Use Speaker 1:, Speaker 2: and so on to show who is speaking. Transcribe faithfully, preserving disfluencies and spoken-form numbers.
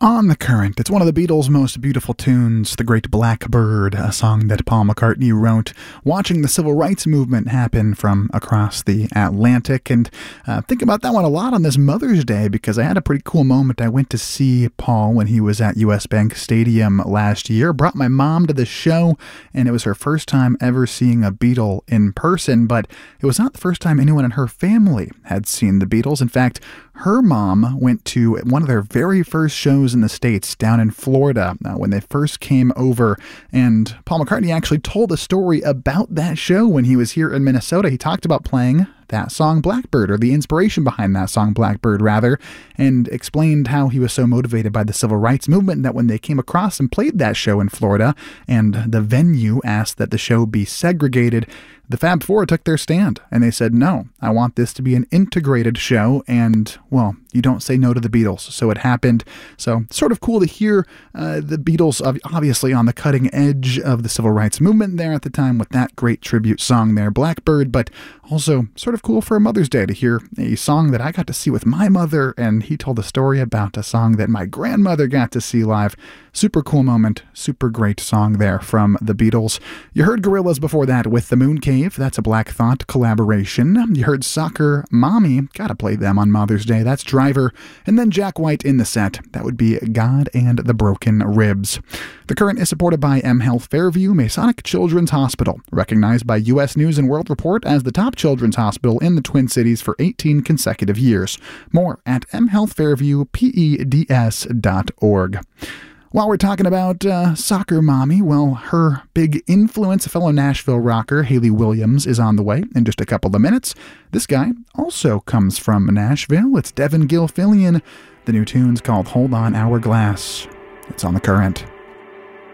Speaker 1: On the Current, it's one of the Beatles' most beautiful tunes, The Great Blackbird, a song that Paul McCartney wrote watching the civil rights movement happen from across the Atlantic. And uh, think about that one a lot on this Mother's Day, because I had a pretty cool moment. I went to see Paul when he was at U S Bank Stadium last year, brought my mom to the show, and it was her first time ever seeing a Beatle in person, but it was not the first time anyone in her family had seen the Beatles. In fact, her mom went to one of their very first shows in the States down in Florida uh, when they first came over, and Paul McCartney actually told a story about that show when he was here in Minnesota. He talked about playing that song Blackbird, or the inspiration behind that song Blackbird rather, and explained how he was so motivated by the civil rights movement that when they came across and played that show in Florida and the venue asked that the show be segregated, the Fab Four took their stand and they said, no, I want this to be an integrated show, and, well, you don't say no to the Beatles. So it happened. So sort of cool to hear uh, the Beatles obviously on the cutting edge of the civil rights movement there at the time with that great tribute song there, Blackbird, but also sort of cool for a Mother's Day to hear a song that I got to see with my mother, and he told a story about a song that my grandmother got to see live. Super cool moment, super great song there from the Beatles. You heard Gorillaz before that with The Moon Cave. That's a Black Thought collaboration. You heard Soccer Mommy. Gotta play them on Mother's Day. That's Driver. And then Jack White in the set. That would be God and the Broken Ribs. The Current is supported by M Health Fairview Masonic Children's Hospital, recognized by U S News and World Report as the top children's hospital in the Twin Cities for eighteen consecutive years. More at m health fairview peds dot org. While we're talking about uh, Soccer Mommy, well, her big influence, a fellow Nashville rocker, Hayley Williams, is on the way in just a couple of minutes. This guy also comes from Nashville. It's Devin Gilfillian. The new tune's called Hold On Hourglass. It's on The Current.